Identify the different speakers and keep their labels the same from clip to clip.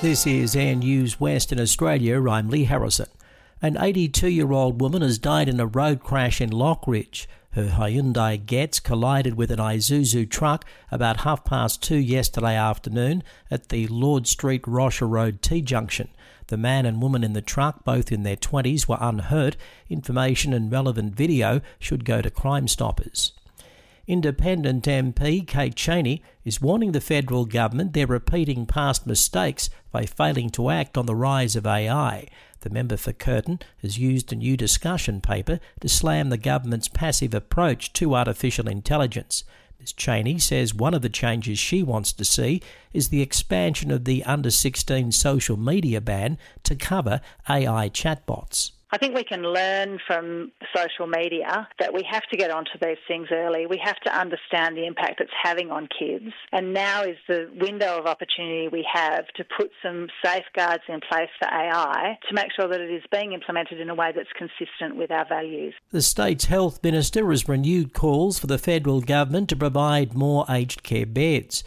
Speaker 1: This is Air News Western Australia. I'm Lee Harrison. An 82-year-old woman has died in a road crash in Lockridge. Her Hyundai Getz collided with an Isuzu truck about 2:30 yesterday afternoon at the Lord Street Rocher Road T-junction. The man and woman in the truck, both in their 20s, were unhurt. Information and relevant video should go to Crime Stoppers. Independent MP Kate Chaney is warning the federal government they're repeating past mistakes by failing to act on the rise of AI. The member for Curtin has used a new discussion paper to slam the government's passive approach to artificial intelligence. Ms Chaney says one of the changes she wants to see is the expansion of the under-16 social media ban to cover AI chatbots.
Speaker 2: I think we can learn from social media that we have to get onto these things early. We have to understand the impact it's having on kids. And now is the window of opportunity we have to put some safeguards in place for AI to make sure that it is being implemented in a way that's consistent with our values.
Speaker 1: The state's health minister has renewed calls for the federal government to provide more aged care beds.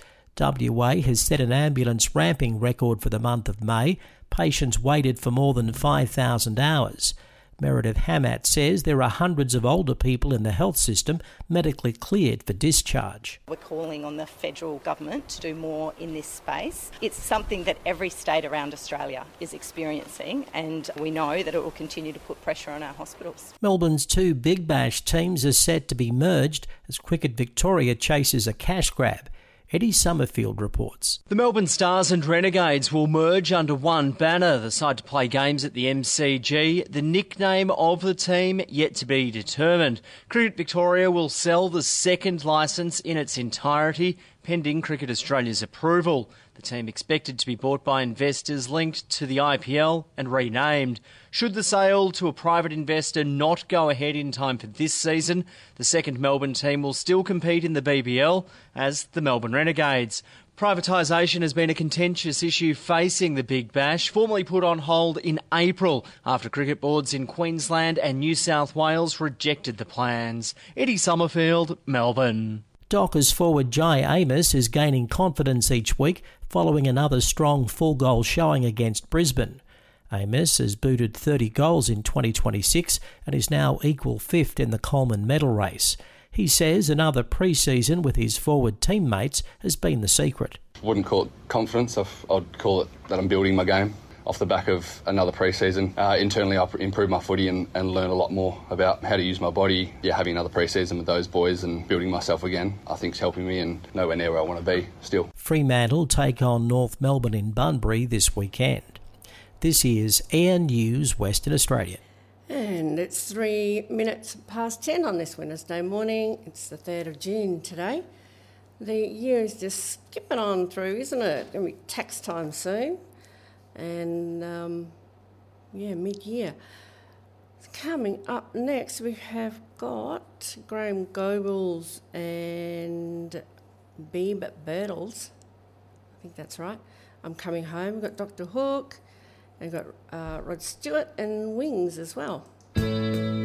Speaker 1: WA has set an ambulance ramping record for the month of May. Patients waited for more than 5,000 hours. Meredith Hammett says there are hundreds of older people in the health system medically cleared for discharge.
Speaker 3: We're calling on the federal government to do more in this space. It's something that every state around Australia is experiencing, and we know that it will continue to put pressure on our hospitals.
Speaker 1: Melbourne's two Big Bash teams are set to be merged as Cricket Victoria chases a cash grab. Eddie Summerfield reports.
Speaker 4: The Melbourne Stars and Renegades will merge under one banner. The side to play games at the MCG. The nickname of the team yet to be determined. Cricket Victoria will sell the second licence in its entirety, pending Cricket Australia's approval. The team expected to be bought by investors linked to the IPL and renamed. Should the sale to a private investor not go ahead in time for this season, the second Melbourne team will still compete in the BBL as the Melbourne Renegades. Privatisation has been a contentious issue facing the Big Bash, formally put on hold in April after cricket boards in Queensland and New South Wales rejected the plans. Eddie Summerfield, Melbourne.
Speaker 1: Dockers forward Jai Amos is gaining confidence each week following another strong full-goal showing against Brisbane. Amos has booted 30 goals in 2026 and is now equal fifth in the Coleman medal race. He says another pre-season with his forward teammates has been the secret.
Speaker 5: I wouldn't call it confidence, I'd call it that I'm building my game. Off the back of another pre-season, internally I've improved my footy and learned a lot more about how to use my body. Having another pre-season with those boys and building myself again, I think is helping me and nowhere near where I want to be still.
Speaker 1: Fremantle take on North Melbourne in Bunbury this weekend. This is Air News Western Australia.
Speaker 6: And it's 3 minutes past 10 on this Wednesday morning. It's the 3rd of June today. The year is just skipping on through, isn't it? It's going to be tax time soon. And, mid-year. Coming up next, we have got Graham Goebels and Beeb Birtles. I think that's right. I'm Coming Home. We've got Dr. Hook, and we've got Rod Stewart and Wings as well.